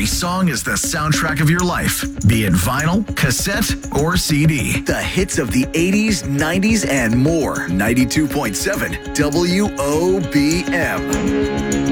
every song is the soundtrack of your life, be it vinyl, cassette, or CD. The hits of the 80s, 90s, and more. 92.7 WOBM.